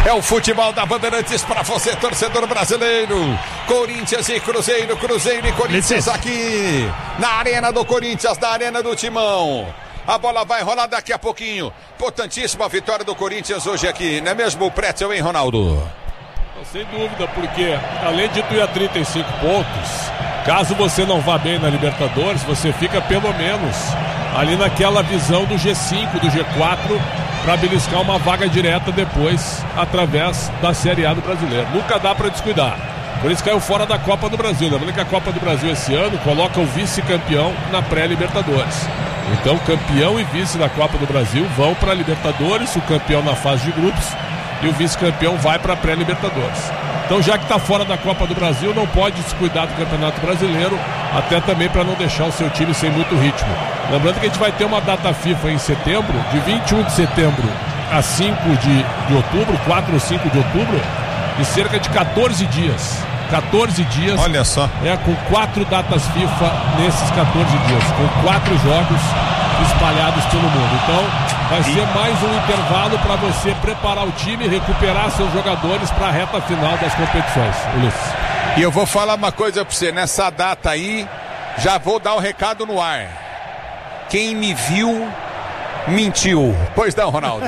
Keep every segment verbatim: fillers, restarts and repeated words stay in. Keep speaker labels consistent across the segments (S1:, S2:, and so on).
S1: É o futebol da Bandeirantes para você, torcedor brasileiro. Corinthians e Cruzeiro, Cruzeiro e Corinthians aqui na Arena do Corinthians, na Arena do Timão. A bola vai rolar daqui a pouquinho. Importantíssima a vitória do Corinthians hoje aqui, não é mesmo o Pretzel, hein, Ronaldo?
S2: Sem dúvida, porque além de tu ir a trinta e cinco pontos, caso você não vá bem na Libertadores, você fica pelo menos ali naquela visão do G cinco, do G quatro, para beliscar uma vaga direta depois, através da Série A do Brasileiro. Nunca dá para descuidar. Por isso caiu fora da Copa do Brasil. Lembrando que a Copa do Brasil esse ano coloca o vice-campeão na pré-Libertadores. Então, campeão e vice da Copa do Brasil vão para a Libertadores, o campeão na fase de grupos e o vice-campeão vai para a pré-Libertadores. Então, já que está fora da Copa do Brasil, não pode descuidar do Campeonato Brasileiro, até também para não deixar o seu time sem muito ritmo. Lembrando que a gente vai ter uma data FIFA em setembro, de vinte e um de setembro a cinco de, de outubro, quatro ou cinco de outubro, de cerca de catorze dias. catorze dias.
S1: Olha só.
S2: É, com quatro datas FIFA nesses catorze dias, com quatro jogos espalhados pelo mundo. Então, vai ser mais um intervalo para você preparar o time e recuperar seus jogadores para a reta final das competições, Ulisses.
S1: E eu vou falar uma coisa para você, nessa data aí, já vou dar o um recado no ar. Quem me viu, mentiu. Pois não, Ronaldo?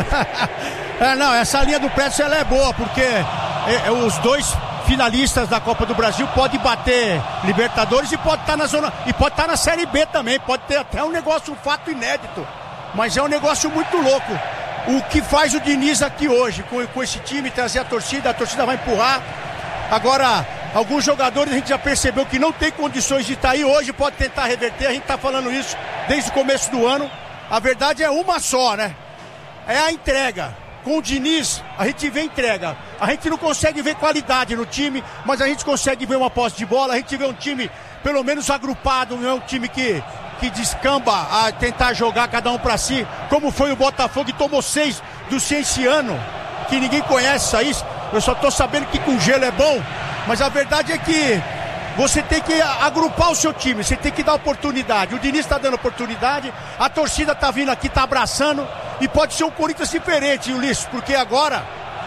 S3: é, não, essa linha do Pretzel ela é boa, porque é, é, os dois finalistas da Copa do Brasil pode bater Libertadores e pode estar tá na zona e pode estar tá na Série B também, pode ter até um negócio, um fato inédito, mas é um negócio muito louco. O que faz o Diniz aqui hoje com, com esse time, trazer a torcida, a torcida vai empurrar. Agora, alguns jogadores a gente já percebeu que não tem condições de estar aí hoje, pode tentar reverter, a gente está falando isso desde o começo do ano. A verdade é uma só, né? É a entrega. Com o Diniz, a gente vê entrega. A gente não consegue ver qualidade no time, mas a gente consegue ver uma posse de bola. A gente vê um time, pelo menos agrupado, não é um time que, que descamba a tentar jogar cada um pra si, como foi o Botafogo, que tomou seis do Cienciano, que ninguém conhece isso aí. Eu só tô sabendo que com gelo é bom, mas a verdade é que você tem que agrupar o seu time, você tem que dar oportunidade. O Diniz está dando oportunidade, a torcida está vindo aqui, está abraçando, e pode ser um Corinthians diferente, Ulisses, porque agora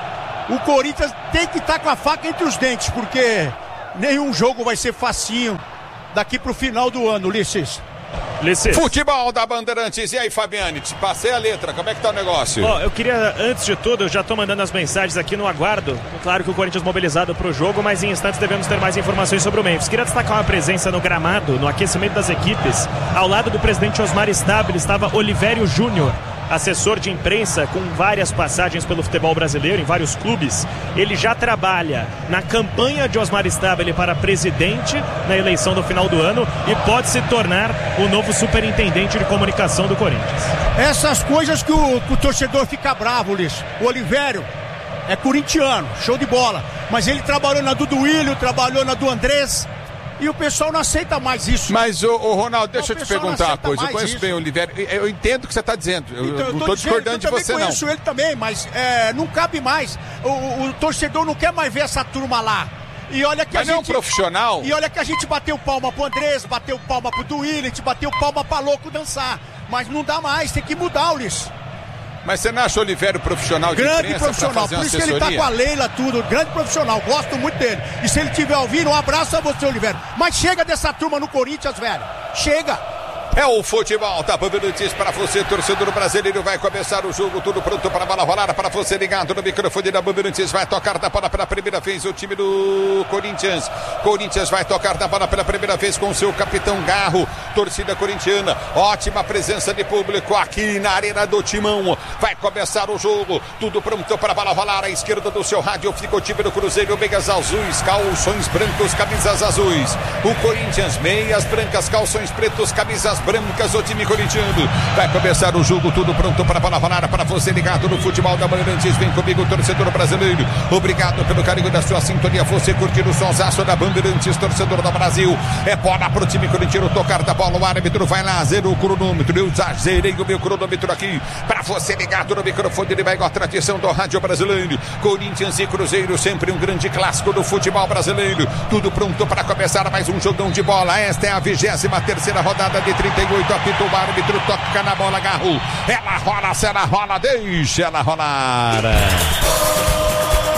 S3: o Corinthians tem que estar tá com a faca entre os dentes, porque nenhum jogo vai ser facinho daqui para o final do ano, Ulisses.
S1: Ulisses. Futebol da Bandeirantes. E aí, Fabiane, te passei a letra, como é que tá o negócio?
S4: Ó, oh, eu queria, antes de tudo, eu já tô mandando as mensagens aqui no aguardo. Claro que o Corinthians mobilizado pro jogo, mas em instantes devemos ter mais informações sobre o Memphis. Queria destacar uma presença no gramado, no aquecimento das equipes. Ao lado do presidente Osmar Stabile estava Olivério Júnior, assessor de imprensa com várias passagens pelo futebol brasileiro em vários clubes. Ele já trabalha na campanha de Osmar Stabile para presidente na eleição do final do ano e pode se tornar o novo superintendente de comunicação do Corinthians.
S3: Essas coisas que o, que o torcedor fica bravo, Ulisses. O Olivério é corintiano, show de bola, mas ele trabalhou na do Duílio, trabalhou na do Andrés, e o pessoal não aceita mais isso.
S1: Mas, ô, ô Ronaldo, deixa não, eu te perguntar uma coisa. Eu conheço bem o Olivério. Eu entendo o que você está dizendo. Eu, então, eu não estou discordando de você, não.
S3: Eu conheço ele também, mas é, não cabe mais. O, o, o torcedor não quer mais ver essa turma lá. E olha que
S1: mas
S3: a
S1: não
S3: gente,
S1: é um profissional.
S3: E olha que a gente bateu palma pro Andrés, bateu palma pro Duílio, a gente bateu palma pra louco dançar. Mas não dá mais, tem que mudar, Ulisses.
S1: Mas você não acha o Olivério profissional de
S3: grande profissional, por isso que ele tá com a Leila, tudo, grande profissional, gosto muito dele. E se ele estiver ouvindo, um abraço a você, Olivério. Mas chega dessa turma no Corinthians, velho. Chega.
S1: É o futebol, tá bom, notícias para você, torcedor brasileiro. Vai começar o jogo, tudo pronto para a bola rolar, para você ligado no microfone da Bandeirantes. Vai tocar na bola pela primeira vez o time do Corinthians. Corinthians vai tocar na bola pela primeira vez com o seu capitão Garro. Torcida corintiana, ótima presença de público aqui na Arena do Timão. Vai começar o jogo, tudo pronto para a bola rolar. À esquerda do seu rádio fica o time do Cruzeiro, meias azuis, calções brancos, camisas azuis. O Corinthians, meias brancas, calções pretos, camisas brancas, o time corintiano. Vai começar o jogo, tudo pronto para a bola rolar, para você ligado no futebol da Bandeirantes. Vem comigo, torcedor brasileiro. Obrigado pelo carinho da sua sintonia. Você curtindo o sonsaço da Bandeirantes, torcedor do Brasil. É bola pro time corintiano tocar da bola. O árbitro vai lá, zerou o cronômetro. Eu já zerei o meu cronômetro aqui. Para você ligado no microfone, ele vai com a tradição do rádio brasileiro. Corinthians e Cruzeiro, sempre um grande clássico do futebol brasileiro. Tudo pronto para começar mais um jogão de bola. Esta é a vigésima terceira rodada de trinta e oito, apita o árbitro, toca na bola, Garro. Ela rola, se ela rola, deixa ela rolar.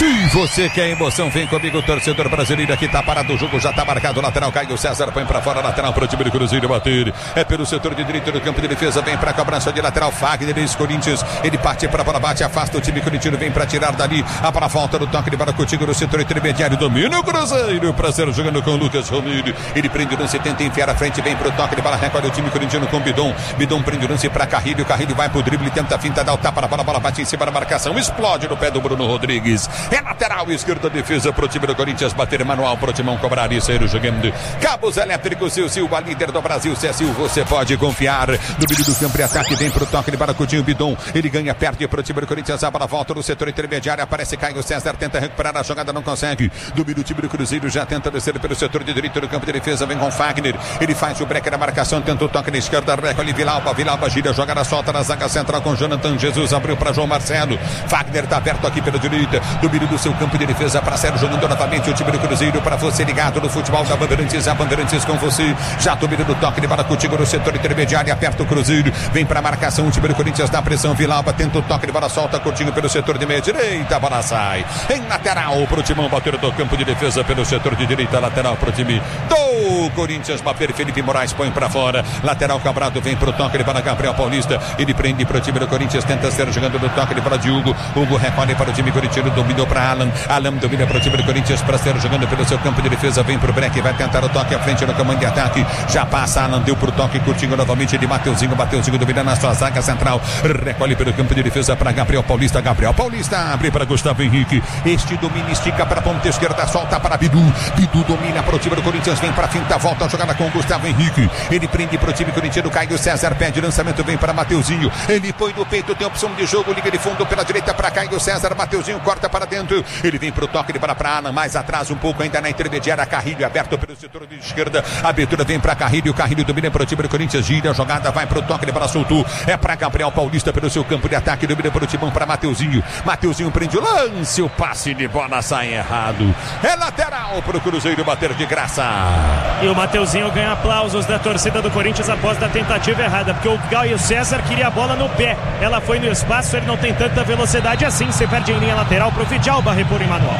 S1: Se você quer emoção, vem comigo, torcedor brasileiro. Aqui tá parado o jogo, já tá marcado. Lateral, Caio César põe pra fora. Lateral pro time do Cruzeiro bater. É pelo setor de direito do campo de defesa. Vem pra cobrança de lateral. Fagner, ex-Corinthians. Ele parte pra bola, bate, afasta o time corintiano. Vem pra tirar dali. A para volta do toque de bola contigo no setor intermediário. Domina o Cruzeiro. Prazer jogando com o Lucas Romero. Ele prende o lance, tenta enfiar a frente. Vem pro toque de bola. Recolhe o time corintiano com Bidon. Bidon prende o lance pra Carrilho. Carrilho vai pro drible, tenta a finta, dá o tapa na bola. Bola bate em cima da marcação. Explode no pé do Bruno Rodrigues. É lateral esquerda, defesa pro time do Corinthians, bater manual pro Timão, cobrar e sair jogando. Cabos elétricos, Seu Silva, líder do Brasil, Cecil, você pode confiar. No meio do campo de ataque, vem pro toque de Baracutinho, Bidon, ele ganha, perde pro time do Corinthians, a bola volta no setor intermediário, aparece Caio César, tenta recuperar a jogada, não consegue. Do meio do time do Cruzeiro, já tenta descer pelo setor de direito do campo de defesa, vem com Fagner, ele faz o break na marcação, tenta o toque na esquerda, recolhe Vilalba, Vilalba gira, jogada solta na zaga central com Jonathan Jesus, abriu para João Marcelo. Fagner tá aberto aqui pela direita, do meio do seu campo de defesa para Sérgio, jogando novamente o time do Cruzeiro para você ligado no futebol da Bandeirantes, a Bandeirantes com você, já domina do toque de bola contigo no setor intermediário, aperta o Cruzeiro, vem para a marcação, o time do Corinthians dá pressão, Vilalba tenta o toque de bola, solta curtinho pelo setor de meia direita, a bola sai em lateral pro Timão, bater do campo de defesa pelo setor de direita, lateral pro time do Corinthians, bater Felipe Moraes põe para fora, lateral Cabrado vem pro toque de bola, Gabriel Paulista, ele prende pro time do Corinthians, tenta ser jogando no toque de bola de Hugo, Hugo recolhe para o time corintiano, dominou para Alan, Alan domina para o time do Corinthians, para ser jogando pelo seu campo de defesa, vem pro break, vai tentar o toque à frente no comando de ataque, já passa, Alan deu pro toque, curtinho novamente de Mateuzinho, Mateuzinho domina na sua zaga central, recolhe pelo campo de defesa para Gabriel Paulista, Gabriel Paulista abre para Gustavo Henrique, este domina, estica para a ponta esquerda, solta para Bidu, Bidu domina para o time do Corinthians, vem para a finta, volta a jogada com Gustavo Henrique, ele prende para o time corintiano, Caio César pede lançamento, vem para Mateuzinho, ele põe no peito, tem opção de jogo, liga de fundo pela direita para Caio César, Mateuzinho corta para dentro, ele vem para o toque de bola para Alan, mais atrás um pouco ainda na intermediária, Carrilho aberto pelo setor de esquerda, a abertura vem para Carrilho, Carrilho domina para o time do Corinthians, gira a jogada, vai para o toque de bola, soltou, é para Gabriel Paulista pelo seu campo de ataque, domina para o Timão para Mateuzinho, Mateuzinho prende o lance, o passe de bola sai errado, é lateral para o Cruzeiro bater de graça.
S4: E o Mateuzinho ganha aplausos da torcida do Corinthians após a tentativa errada, porque o Caio César queria a bola no pé, ela foi no espaço, ele não tem tanta velocidade assim, você perde em linha lateral para o Vidalba repor em manual.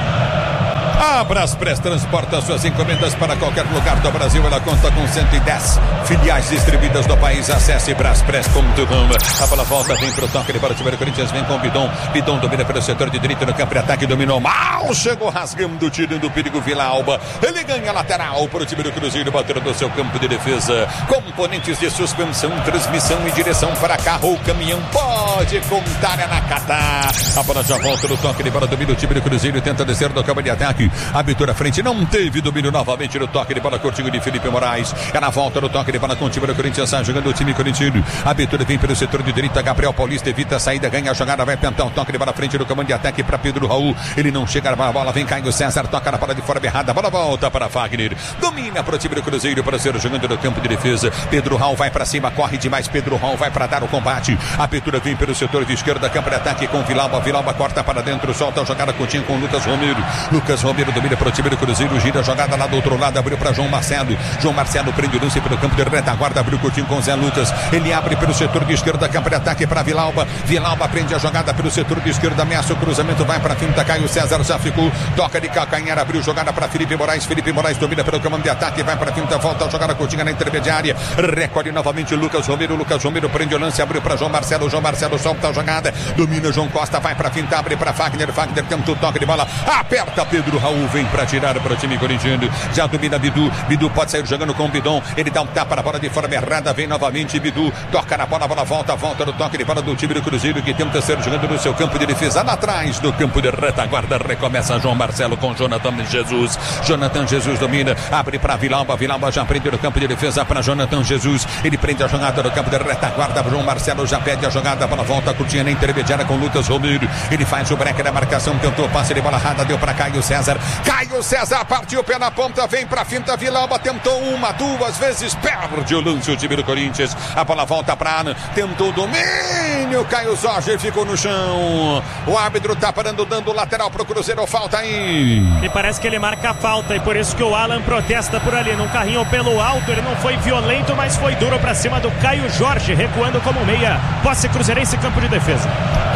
S1: A Braspress transporta suas encomendas para qualquer lugar do Brasil. Ela conta com cento e dez filiais distribuídas no país. Acesse braspress ponto com. A bola volta, vem para o toque de bola. O time do Corinthians vem com o Bidon. Bidon domina pelo setor de direita no campo de ataque. Dominou mal. Chegou rasgando, tirando o perigo Vilalba. Ele ganha lateral para o time do Cruzeiro. Batendo do seu campo de defesa. Componentes de suspensão, transmissão e direção para carro ou caminhão. Pode contar é na Catar. A bola já volta no toque de bola. Domina o time do Cruzeiro. Tenta descer do campo de ataque. Abertura à frente, não teve domínio novamente no toque de bola curtinho de Felipe Moraes. É na volta do toque de bola com o time do Corinthians, sai jogando o time corintiano. Abertura vem pelo setor de direita, Gabriel Paulista evita a saída, ganha a jogada, vai tentar o toque de bola à frente do comando de ataque para Pedro Raul. Ele não chega na bola, vem Caio César, toca na bola de forma errada, a bola volta para Fagner. Domina para o time do Cruzeiro para ser jogando no campo de defesa. Pedro Raul vai para cima, corre demais. Pedro Raul vai para dar o combate. A abertura vem pelo setor de esquerda, campo de ataque com Vilalba. Vilalba corta para dentro, solta a jogada curtinha com Lucas Romero. Lucas Romero domina para o time do Cruzeiro, gira a jogada lá do outro lado, abriu para João Marcelo. João Marcelo prende o lance pelo campo de retaguarda, abriu curtinho com Zé Lucas. Ele abre pelo setor de esquerda, campo de ataque para Vilalba. Vilalba prende a jogada pelo setor de esquerda, ameaça o cruzamento, vai para a finta, Caio César já ficou, toca de calcanhar, abriu jogada para Felipe Moraes. Felipe Moraes domina pelo comando de ataque, vai para a finta, volta a jogada curtinha na intermediária, recolhe novamente Lucas Romero. Lucas Romero prende o lance, abriu para João Marcelo. João Marcelo solta a jogada, domina João Costa, vai para a finta, abre para Fagner. Fagner tenta o toque de bola, aperta Pedro Raul, vem para tirar para o time corintiano, já domina Bidu. Bidu pode sair jogando com o Bidon, ele dá um tapa na bola de forma errada, vem novamente Bidu, toca na bola, a bola volta, volta no toque de bola do time do Cruzeiro, que tenta ser jogando no seu campo de defesa, lá atrás do campo de retaguarda, recomeça João Marcelo com Jonathan Jesus. Jonathan Jesus domina, abre para Vilalba. Vilalba já prende no campo de defesa para Jonathan Jesus, ele prende a jogada no campo de retaguarda. João Marcelo já pede a jogada, a bola volta curtinha na intermediária com Lucas Romero, ele faz o break da marcação, tentou passe de bola errada, deu para Caio César. Caio César partiu o pé na ponta, vem pra finta, Vilalba tentou uma, duas vezes, perde o lance o time do Corinthians, a bola volta pra Ana, tentou o domínio, Caio Jorge ficou no chão, o árbitro tá parando, dando lateral pro Cruzeiro, falta aí.
S4: E parece que ele marca a falta, e por isso que o Alan protesta por ali, num carrinho pelo alto, ele não foi violento, mas foi duro pra cima do Caio Jorge, recuando como meia, posse cruzeirense, campo de defesa.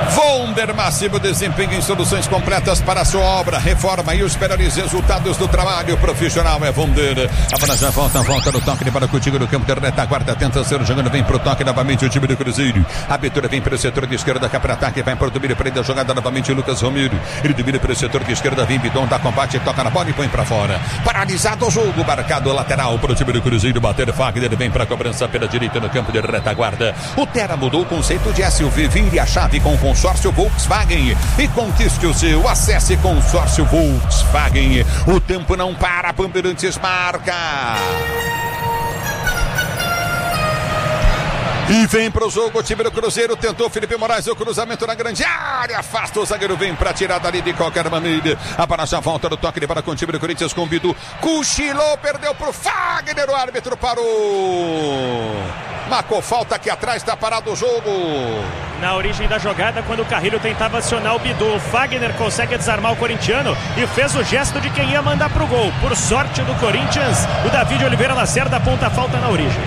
S1: Wonder, máximo desempenho em soluções completas para a sua obra, reforma e os melhores resultados do trabalho profissional é Wonder. A bola já volta, volta no toque de bola contigo no campo de retaguarda, tenta ser jogando, vem pro toque novamente o time do Cruzeiro. A abertura vem pelo setor de esquerda, cá para ataque, vai para o domínio, prende a jogada novamente o Lucas Romero. Ele domina pelo setor de esquerda, vem Bidon, dá combate, toca na bola e põe para fora. Paralisado o jogo, marcado lateral para o time do Cruzeiro, bater Fagner, vem para a cobrança pela direita no campo de retaguarda. O Terra mudou o conceito de S U V, vire a chave com o consórcio Volkswagen e conquiste o seu. Acesse consórcio Volkswagen. O tempo não para, Bandeirantes marca. E vem pro jogo o time do Cruzeiro, tentou Felipe Moraes, o cruzamento na grande área, afasta o zagueiro, vem pra tirar dali de qualquer maneira. A bola já volta no toque de bola com o time do Corinthians, com o Bidu, cochilou, perdeu pro Fagner, o árbitro parou. Marcou falta aqui atrás, tá parado o jogo.
S4: Na origem da jogada, quando o Carrilho tentava acionar o Bidu, o Fagner consegue desarmar o corintiano e fez o gesto de quem ia mandar pro gol. Por sorte do Corinthians, o David Oliveira Lacerda aponta a falta na origem.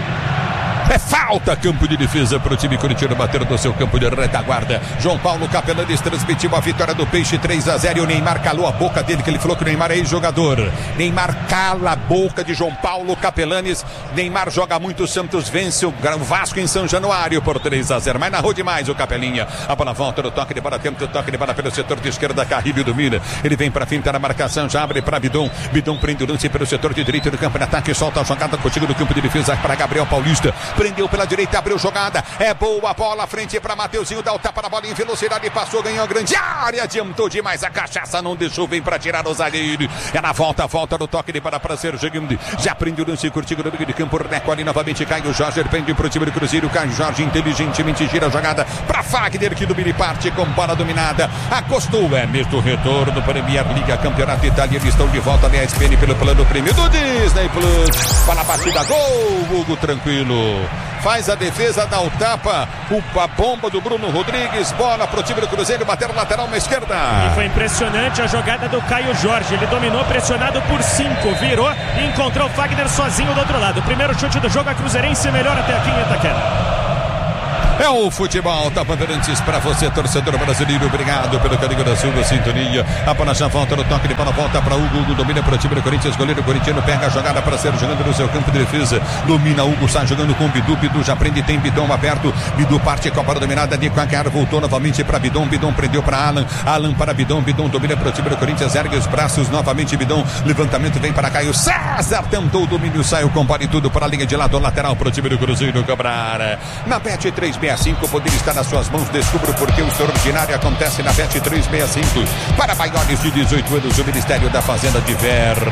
S1: É falta, campo de defesa para o time corintiano bater no seu campo de retaguarda. João Paulo Capelanes transmitiu a vitória do Peixe três a zero e o Neymar calou a boca dele, que ele falou que o Neymar é ex-jogador. Neymar cala a boca de João Paulo Capelanes. Neymar joga muito, o Santos vence o Vasco em São Januário por três a zero, mas narrou demais o Capelinha. A bola volta no toque de bola, tempo, toque de bola pelo setor de esquerda, Carrilho domina. Ele vem para frente na marcação, já abre para Bidon. Bidon prende o lance pelo setor de direito do campo de ataque, solta a jogada contigo do campo de defesa para Gabriel Paulista. Prendeu pela direita, abriu jogada, é boa a bola, frente para Mateuzinho, dá o tapa na bola em velocidade, passou, ganhou grande área, adiantou demais, a cachaça não deixou, vem para tirar o zagueiro, é na volta, volta no toque de bola para ser Guimde, já prende o lance curtido no meio de campo, recolhe novamente, Caio Jorge, prende para o time do Cruzeiro, Caio Jorge inteligentemente gira a jogada para Fagner, que domina e parte com bola dominada, acostou, é mesmo retorno para a Premier League, Campeonato Italiano, estão de volta na E S P N pelo plano prêmio do Disney Plus, para a batida, gol, Hugo tranquilo. Faz a defesa, dá o tapa, a bomba do Bruno Rodrigues, bola pro time do Cruzeiro, bater na lateral na esquerda.
S4: E foi impressionante a jogada do Caio Jorge, ele dominou, pressionado por cinco, virou e encontrou o Fagner sozinho do outro lado. O primeiro chute do jogo, a Cruzeirense melhor até aqui em Itaquera.
S1: É o futebol da Bandeirantes para você, torcedor brasileiro. Obrigado pelo carinho da sua sintonia. A bola já volta no toque de bola, volta para Hugo. Hugo domina para o time do Corinthians. Goleiro corintiano pega a jogada para ser jogando no seu campo de defesa. Domina Hugo, está jogando com o Bidu. Bidu já prende, tem Bidon aberto. Bidu parte com a bola dominada de Quacar. Voltou novamente para Bidon. Bidon prendeu para Alan. Alan para Bidon. Bidon domina para o time do Corinthians. Ergue os braços novamente. Bidon. Levantamento vem para Caio César. Tentou o domínio, saiu com bola e tudo para a linha de lado lateral para o time do Cruzeiro cobrar. Na Bet três sessenta e cinco, o poder está nas suas mãos. Descubra por que o extraordinário acontece na Bet três sessenta e cinco. Para maiores de dezoito anos, o Ministério da Fazenda diverte.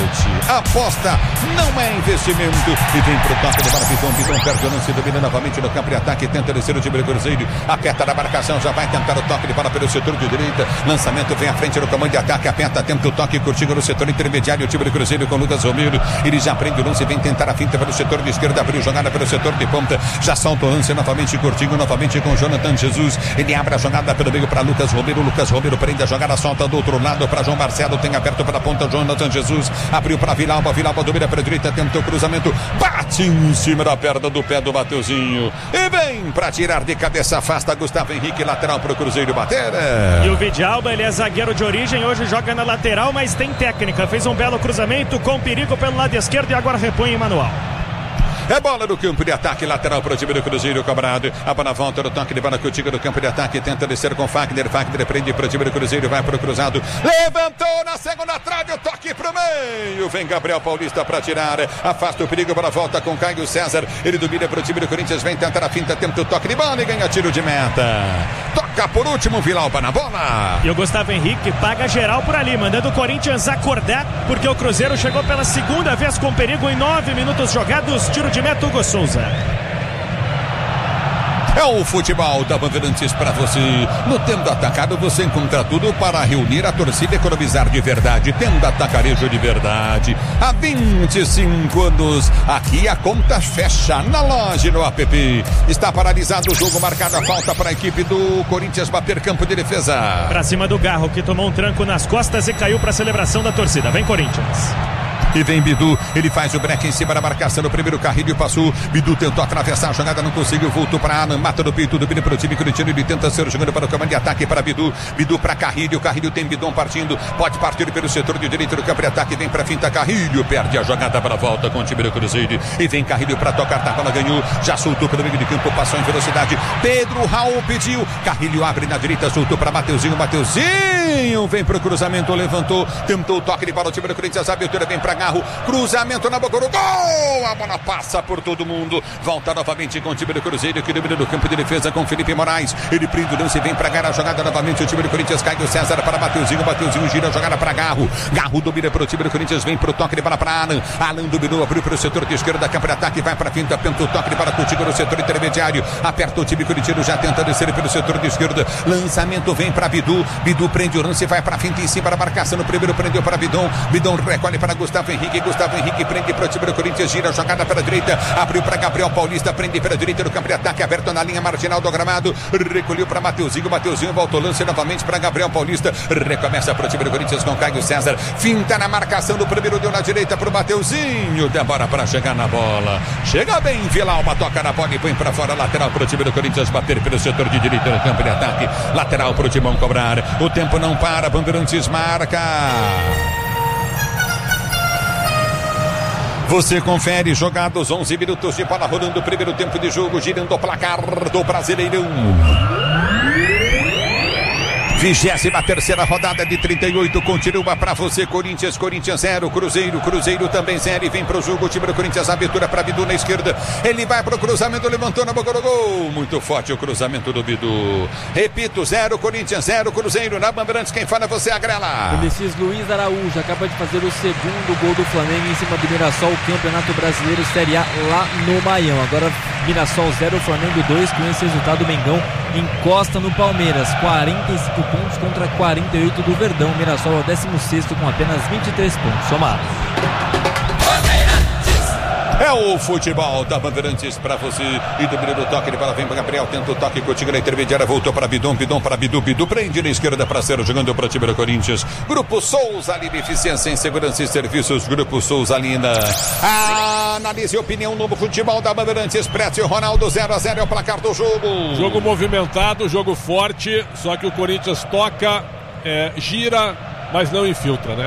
S1: Aposta não é investimento. E vem pro toque de bola. Bidon, Bidon perde o lance, domina novamente no campo de ataque. Tenta descer o time do Cruzeiro. Aperta na marcação, já vai tentar o toque de bola pelo setor de direita. Lançamento vem à frente no comando de ataque. Aperta, tenta o toque curtindo no setor intermediário. O time do Cruzeiro com Lucas Romero. Ele já prende o lance, vem tentar a finta pelo setor de esquerda. Abriu jogada pelo setor de ponta. Já solta o lance novamente curtindo novamente com Jonathan Jesus. Ele abre a jogada pelo meio para Lucas Romero. Lucas Romero prende a jogada, solta do outro lado para João Marcelo. Tem aberto pela ponta Jonathan Jesus. Abriu para Villalba. Villalba domina pela direita. Tentou o cruzamento. Bate em cima da perna do pé do Mateuzinho. E vem para tirar de cabeça. Afasta Gustavo Henrique. Lateral para o Cruzeiro bater.
S4: E o Vidalba, ele é zagueiro de origem. Hoje joga na lateral, mas tem técnica. Fez um belo cruzamento com perigo pelo lado esquerdo e agora repõe em manual.
S1: É bola no campo de ataque, lateral para o time do Cruzeiro cobrado. A bola volta no toque de bola que o time do campo de ataque tenta descer com Fagner. Fagner prende para o time do Cruzeiro, vai para o cruzado. Levantou na segunda trave, o toque para o meio. Vem Gabriel Paulista para tirar. Afasta o perigo, para volta com Caio César. Ele domina para o time do Corinthians, vem tentar a finta, tenta o toque de bola e ganha tiro de meta. Toca por último, Villalba na bola.
S4: E o Gustavo Henrique paga geral por ali, mandando o Corinthians acordar, porque o Cruzeiro chegou pela segunda vez com perigo em nove minutos jogados. Tiro de meta, Hugo Souza.
S1: É o futebol da Bandeirantes para você. No Tenda Atacado você encontra tudo para reunir a torcida e economizar de verdade. Tenda Atacarejo de verdade. Há vinte e cinco anos, aqui a conta fecha na loja, no app. Está paralisado o jogo, marcada a falta para a equipe do Corinthians bater campo de defesa.
S4: Para cima do Garro, que tomou um tranco nas costas e caiu para a celebração da torcida. Vem Corinthians.
S1: E vem Bidu, ele faz o break em cima da marcação no primeiro carrinho, passou, Bidu tentou atravessar a jogada, não conseguiu, voltou para Alan, mata no peito do Bino para o time corintiano, ele tenta ser jogando para o comando de ataque para Bidu, Bidu para Carrilho, Carrilho tem Bidon partindo, pode partir pelo setor de direito do campo de ataque, vem para finta, Carrilho perde a jogada para a volta com o time do Cruzeiro, e vem Carrilho para tocar, tá, bola ganhou, já soltou pelo meio de campo, passou em velocidade, Pedro Raul pediu, Carrilho abre na direita, soltou para Mateuzinho, Mateuzinho vem para o cruzamento, levantou, tentou o toque de bola, o time do Corinthians, a abertura vem para Garro, cruzamento na boca do gol, a bola passa por todo mundo, volta novamente com o time do Cruzeiro, que domina do campo de defesa com Felipe Moraes, ele prende o lance, vem pra Garra, a jogada novamente, o time do Corinthians cai do César para Mateuzinho, Mateuzinho gira a jogada para Garro, Garro domina para o time do Corinthians, vem pro toque de bola para Alan, Alan dominou, abriu para o setor de esquerda, campo de ataque, vai para finta, tenta o toque de bola contigo no setor intermediário, aperta o time corintiano, já tenta descer pelo setor de esquerda, lançamento vem para Bidu, Bidu prende o lance, vai para finta em cima da marcação, no primeiro prendeu para Bidon, Bidon recolhe para Gustavo Henrique, Gustavo Henrique prende para o time do Corinthians, gira a jogada pela direita, abriu para Gabriel Paulista, prende pela direita do campo de ataque, aberto na linha marginal do gramado, recolheu para Mateuzinho, Mateuzinho voltou lance novamente para Gabriel Paulista, recomeça para o time do Corinthians com Caio César, finta na marcação do primeiro, deu na direita para o Mateuzinho, demora para chegar na bola, chega bem, Vilalma toca na bola e põe para fora, lateral para o time do Corinthians, bater pelo setor de direita do campo de ataque, lateral para o Timão cobrar, o tempo não para, Bandeirantes marca. Você confere, jogados onze minutos de bola rolando, primeiro tempo de jogo, girando o placar do Brasileirão. vigésima terceira rodada de trinta e oito, continua para você, Corinthians, Corinthians zero, Cruzeiro, Cruzeiro também zero, e vem pro jogo o time do Corinthians, abertura para Bidu na esquerda, ele vai pro cruzamento, levantou na boca do gol, muito forte o cruzamento do Bidu, repito, zero, Corinthians zero, Cruzeiro, na Bandeirantes, quem fala você, Agrela.
S5: O Messias Luiz Araújo acaba de fazer o segundo gol do Flamengo em cima do Mirassol, Campeonato Brasileiro Série A lá no Maião, agora Mirassol zero, Flamengo dois, com esse resultado o Mengão encosta no Palmeiras, quarenta e cinco pontos contra quarenta e oito do Verdão. Mirassol é o décimo sexto com apenas vinte e três pontos somados.
S1: É o futebol da Bandeirantes para você. E do primeiro toque de bola vem para Gabriel, tenta o toque contigo na intermediária, voltou para Bidon, Bidon para Bidu, Bidu prende na esquerda para Cero, jogando para o time do Corinthians. Grupo Souza Lina, eficiência em segurança e serviços. Grupo Souza Lina. Analise a opinião no futebol da Bandeirantes. Prédio Ronaldo, zero a zero é o placar do jogo.
S2: Jogo movimentado, jogo forte, só que o Corinthians toca, é, gira, mas não infiltra, né?